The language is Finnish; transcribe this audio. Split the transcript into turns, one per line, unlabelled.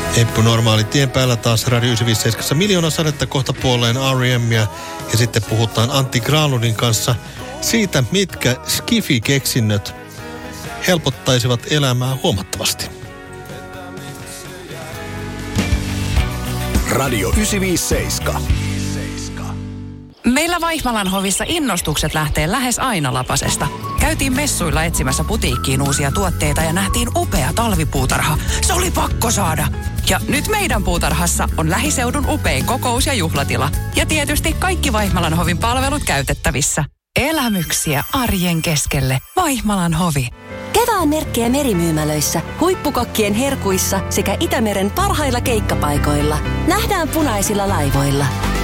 Eppu Normaali tien päällä taas Radio 957 miljoona sadetta kohta puoleen R.E.M. Ja sitten puhutaan Antti Granlundin kanssa siitä, mitkä skifi-keksinnöt helpottaisivat elämää huomattavasti.
Radio 957.
Meillä Vaihmalan hovissa innostukset lähtee lähes aina lapasesta. Käytiin messuilla etsimässä putiikkiin uusia tuotteita ja nähtiin upea talvipuutarha. Se oli pakko saada. Ja nyt meidän puutarhassa on lähiseudun upein kokous- ja juhlatila. Ja tietysti kaikki Vaihmalan hovin palvelut käytettävissä. Elämyksiä arjen keskelle. Vaihmalan hovi.
Kevään merkkejä merimyymälöissä, huippukokkien herkuissa sekä Itämeren parhailla keikkapaikoilla. Nähdään punaisilla laivoilla.